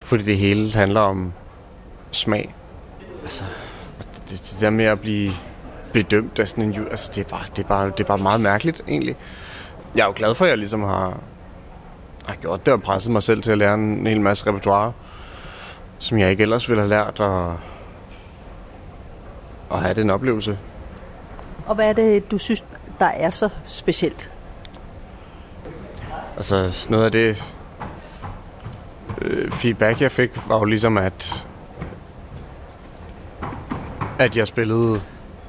Fordi det hele handler om smag. Altså, det der med at blive bedømt af sådan en jury, altså det er bare meget mærkeligt egentlig. Jeg er jo glad for, at jeg ligesom har gjort det og presset mig selv til at lære en hel masse repertoire, som jeg ikke ellers ville have lært, og have den oplevelse. Og hvad er det, du synes, der er så specielt? Altså noget af det feedback, jeg fik, var jo ligesom, at jeg spillede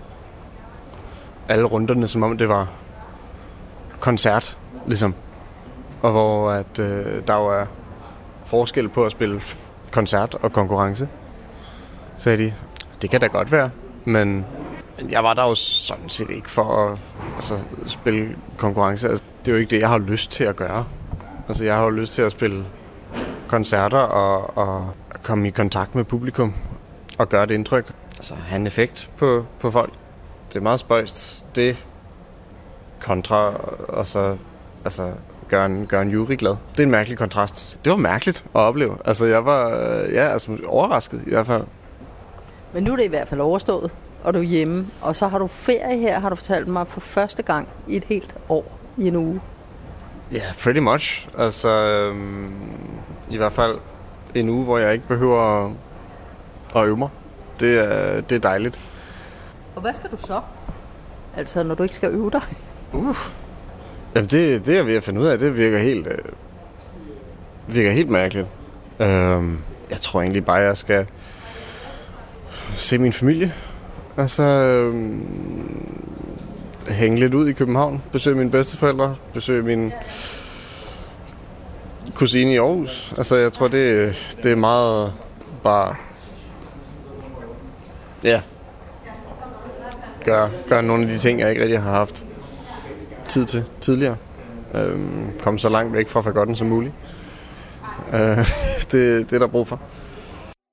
alle runderne, som om det var koncert, ligesom. Og hvor at, der jo er forskel på at spille koncert og konkurrence, sagde de. Det kan da godt være, men jeg var der jo sådan set ikke for at spille konkurrence. Altså, det er jo ikke det, jeg har lyst til at gøre. Altså, jeg har jo lyst til at spille koncerter og komme i kontakt med publikum og gøre et indtryk. Altså, have en effekt på folk. Det er meget spøjst. Det kontra og så gøre en jury glad. Det er en mærkelig kontrast. Det var mærkeligt at opleve. Altså, jeg var overrasket i hvert fald. Men nu er det i hvert fald overstået, og du er hjemme. Og så har du ferie her, har du fortalt mig, for første gang i et helt år i en uge. Ja, yeah, pretty much. Altså, i hvert fald en uge, hvor jeg ikke behøver at øve mig. Det er dejligt. Og hvad skal du så? Altså, når du ikke skal øve dig? Jamen, det er jeg ved at finde ud af. Det virker helt mærkeligt. Jeg tror egentlig bare, jeg skal se min familie. Altså, hænge lidt ud i København. Besøge mine bedsteforældre. Besøge min kusine i Aarhus. Altså, jeg tror, det er meget bare... Ja. Gør nogle af de ting, jeg ikke rigtig har haft tid til tidligere. Komme så langt væk fra fagotten som muligt. Det er der brug for.